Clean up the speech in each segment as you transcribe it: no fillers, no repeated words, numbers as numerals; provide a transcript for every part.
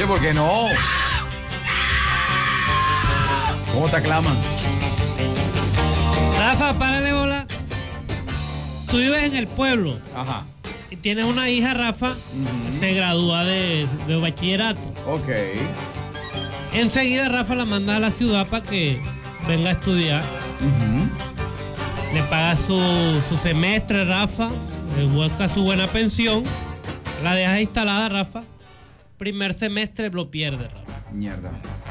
Oye, ¿por qué no? ¿Cómo te aclaman? Rafa, párale bola. Tú vives en el pueblo. Ajá. Y tienes una hija, Rafa, que se gradúa de bachillerato. Ok. Enseguida Rafa la manda a la ciudad para que venga a estudiar. Le paga su semestre, Rafa. Le busca su buena pensión. La deja instalada, Rafa. Primer semestre lo pierde, Rafa. Mierda.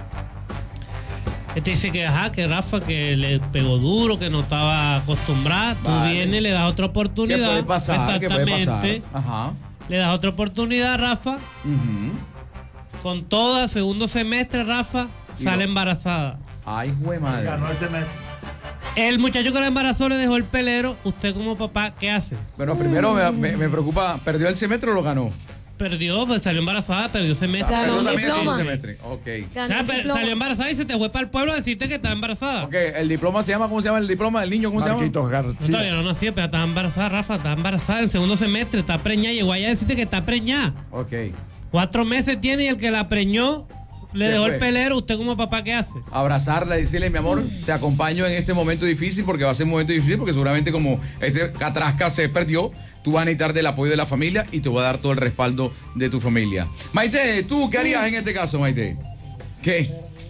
Te dice que, que Rafa, que le pegó duro, que no estaba acostumbrada. Tú vienes y le das otra oportunidad. ¿Qué puede pasar? Exactamente. ¿Qué puede pasar? Ajá. Le das otra oportunidad, Rafa. Con toda, segundo semestre, Rafa, sale embarazada. Ay, jue madre. Ganó el semestre. El muchacho que la embarazó le dejó el pelero. Usted como papá, ¿qué hace? Bueno, primero me preocupa, ¿perdió el semestre o lo ganó? Perdió, pues salió embarazada, perdió semestre. Perdió un también el diploma. segundo semestre. Ok. O sea, salió embarazada y se te fue para el pueblo a decirte que estaba embarazada. Ok, el diploma se llama, ¿cómo se llama el diploma del niño? ¿Cómo se llama? Marquitos No, García. todavía no nació, pero estaba embarazada, Rafa, estaba embarazada el segundo semestre, está preñada, llegó allá a decirte que está preñada. Ok. 4 meses tiene y el que la preñó le Se dejó fue. el pelero. ¿Usted como papá qué hace? Abrazarla y decirle, mi amor, te acompaño en este momento difícil porque va a ser un momento difícil porque seguramente como este catrasca se perdió, tú vas a necesitar del apoyo de la familia y te voy a dar todo el respaldo de tu familia. Maite, ¿tú qué harías en este caso, Maite? ¿Qué?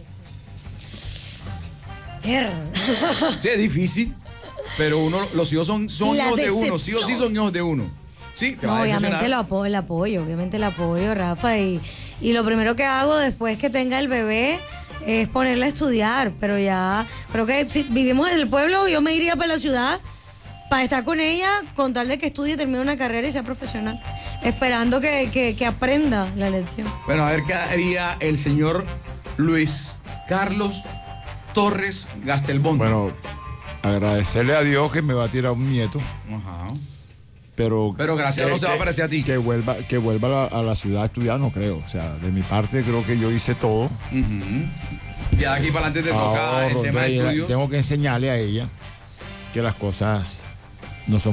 Sí, es difícil, pero los hijos son La hijos de uno, sí o decepción. sí son hijos de uno. Sí, te No, va a obviamente decepcionar. obviamente el apoyo, Rafa. Y lo primero que hago después que tenga el bebé es ponerla a estudiar. Pero ya, creo que si vivimos en el pueblo, yo me iría para la ciudad para estar con ella, con tal de que estudie, termine una carrera y sea profesional. Esperando que aprenda la lección. Bueno, a ver qué haría el señor Luis Carlos Torres Gastelbón. Bueno, agradecerle a Dios que me va a tirar un nieto. Ajá. Pero gracias a Dios no se va a parecer a ti. Que vuelva a la ciudad a estudiar, no creo. O sea, de mi parte creo que yo hice todo. Ya de aquí para adelante te toca el Ahorro, tema de entonces, estudios. tengo que enseñarle a ella que las cosas no son